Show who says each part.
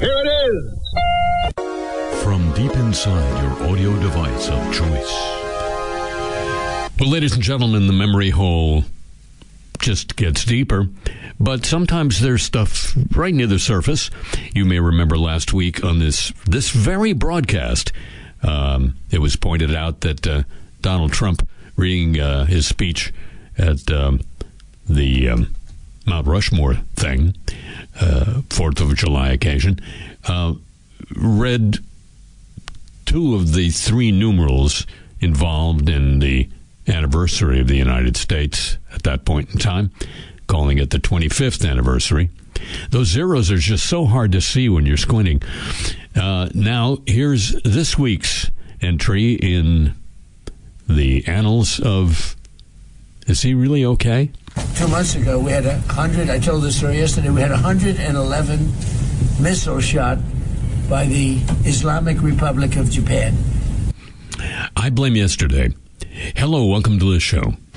Speaker 1: Here it is.
Speaker 2: From deep inside your audio device of choice. Well, ladies and gentlemen, the memory hole just gets deeper, but sometimes there's stuff right near the surface. You may remember last week on this very broadcast, it was pointed out that Donald Trump reading his speech at the Mount Rushmore thing, 4th of July occasion, read two of the three numerals involved in the anniversary of the United States at that point in time, calling it the 25th anniversary. Those zeros are just so hard to see when you're squinting. Now, here's this week's entry in the annals of, is he really okay?
Speaker 3: 2 months ago, we had 100, I told this story yesterday, we had 111 missiles shot by the Islamic Republic of Japan.
Speaker 2: I blame yesterday. Hello, welcome to the show.